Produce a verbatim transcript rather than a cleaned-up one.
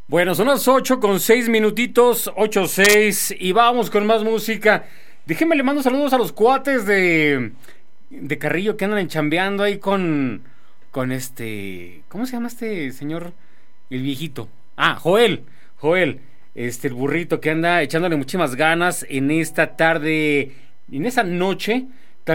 Bueno, son las ocho con seis minutitos, ocho seis, y vamos con más música. Déjenme le mando saludos a los cuates de, de Carrillo que andan chambeando ahí con, con este, ¿cómo se llama este señor? El viejito. Ah, Joel, Joel, este, el burrito que anda echándole muchísimas ganas en esta tarde, en esa noche,